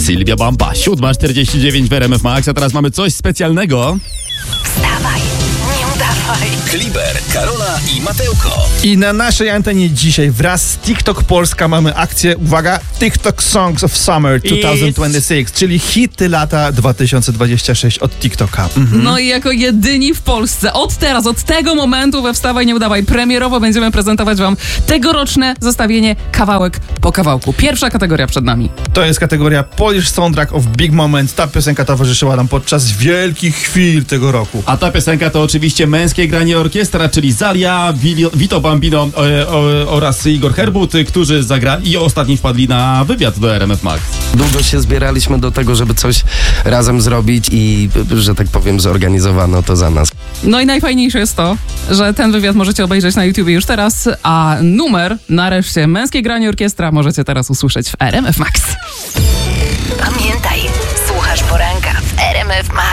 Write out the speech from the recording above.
Sylwia Bampa, 7:49 w RMF Max, a teraz mamy coś specjalnego. Wstawaj, nie udawaj. Kliber, Karola i Mateuko. I na naszej antenie dzisiaj wraz z TikTok Polska mamy akcję, uwaga, TikTok Songs of Summer 2026, czyli hity lata 2026 od TikToka. No i jako jedyni w Polsce od teraz, od tego momentu we Wstawaj, nie udawaj, premierowo będziemy prezentować wam tegoroczne zestawienie kawałek po kawałku. Pierwsza kategoria przed nami. To jest kategoria Polish Soundtrack of Big Moment. Ta piosenka towarzyszyła nam podczas wielkich chwil tego roku. A ta piosenka to oczywiście męskie granie orkiestra, czyli Zalia, Vito Bambino oraz Igor Herbut, którzy zagrali i ostatni wpadli na wywiad do RMF Max. Długo się zbieraliśmy do tego, żeby coś razem zrobić i, że tak powiem, zorganizowano to za nas. No i najfajniejsze jest to, że ten wywiad możecie obejrzeć na YouTubie już teraz, a numer, nareszcie, męskie granie orkiestra możecie teraz usłyszeć w RMF Max. Pamiętaj, słuchasz poranka w RMF Max.